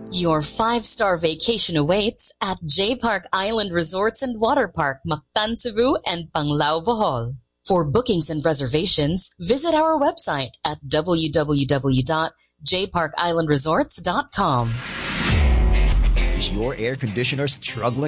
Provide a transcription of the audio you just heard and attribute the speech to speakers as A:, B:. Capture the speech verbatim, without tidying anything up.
A: Your five-star vacation awaits at J Park Island Resorts and Water Park, Mactan, Cebu, and Panglao, Bohol. For bookings and reservations, visit our website at w w w dot j park island resorts dot com.
B: Is your air conditioner struggling